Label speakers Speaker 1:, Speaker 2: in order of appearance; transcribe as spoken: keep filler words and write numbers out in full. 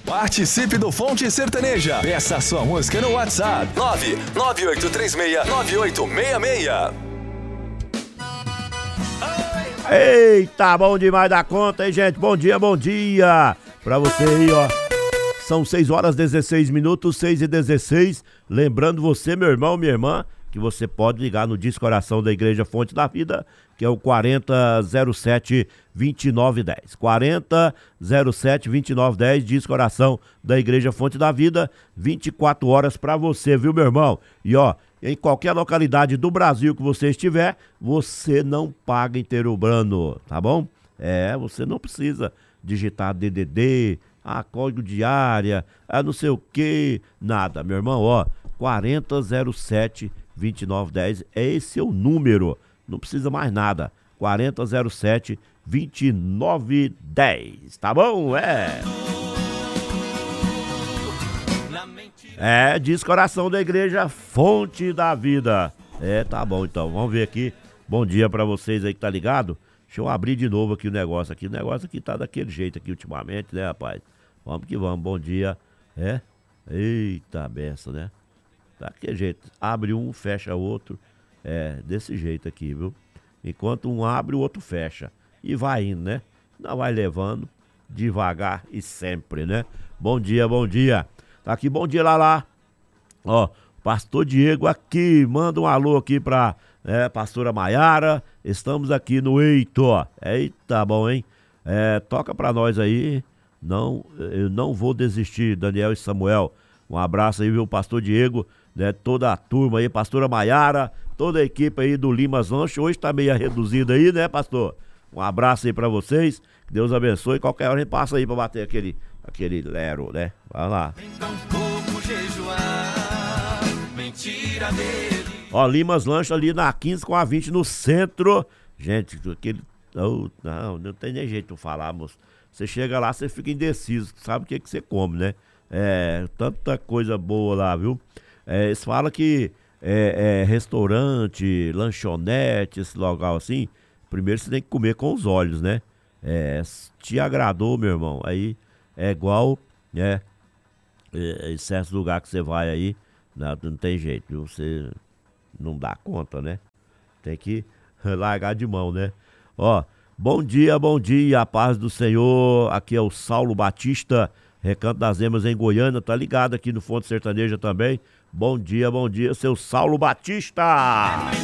Speaker 1: Participe do Fonte Sertaneja. Peça sua música no WhatsApp nove nove oito três seis nove oito seis seis.
Speaker 2: Eita, bom demais da conta, hein, gente? Bom dia, bom dia pra você aí, ó. São seis horas e dezesseis minutos, seis e dezesseis. Lembrando você, meu irmão, minha irmã, que você pode ligar no Disco Coração da Igreja Fonte da Vida, que é o quarenta zero sete vinte e nove dez. quarenta zero sete vinte e nove dez, Disco Coração da Igreja Fonte da Vida, vinte e quatro horas pra você, viu, meu irmão? E ó, em qualquer localidade do Brasil que você estiver, você não paga interurbano, tá bom? É, você não precisa digitar D D D, ah, código de área, ah, não sei o que, nada, meu irmão, ó, quarenta zero sete vinte e nove dez, é esse o número, não precisa mais nada, quarenta zero sete vinte e nove dez, tá bom? É. É, diz Coração da Igreja Fonte da Vida. É, tá bom então, vamos ver aqui, bom dia pra vocês aí que tá ligado. Deixa eu abrir de novo aqui o negócio aqui, o negócio aqui tá daquele jeito aqui ultimamente, né, rapaz? Vamos que vamos, bom dia, é, eita benção, né? Daquele jeito, abre um, fecha outro, é, desse jeito aqui, viu? Enquanto um abre, o outro fecha, e vai indo, né? Não vai levando, devagar e sempre, né? Bom dia, bom dia, tá aqui, bom dia, Lala, ó, pastor Diego aqui, manda um alô aqui pra, é, pastora Maiara, estamos aqui no Eito, ó, eita, bom, hein? É, toca pra nós aí, não, eu não vou desistir, Daniel e Samuel, um abraço aí, viu, pastor Diego, né, toda a turma aí, pastora Maiara, toda a equipe aí do Limas Lanche, hoje tá meio reduzida aí, né, pastor? Um abraço aí pra vocês, que Deus abençoe, qualquer hora a gente passa aí pra bater aquele, aquele lero, né, vai lá. Ó, Limas Lanche ali na quinze com a vinte no centro, gente, aquele, oh, não, não tem nem jeito de falar, moço, você chega lá, você fica indeciso, sabe o que que você come, né? É, tanta coisa boa lá, viu? É, eles falam que é, é, restaurante, lanchonete, esse local assim, primeiro você tem que comer com os olhos, né? É, se te agradou, meu irmão, aí é igual, né? É, em certos lugares que você vai aí, não, não tem jeito, viu? Você não dá conta, né? Tem que largar de mão, né? Ó, bom dia, bom dia, a paz do Senhor, aqui é o Saulo Batista, Recanto das Emas em Goiânia, tá ligado aqui no Fonte Sertaneja também. Bom dia, bom dia, seu Saulo Batista!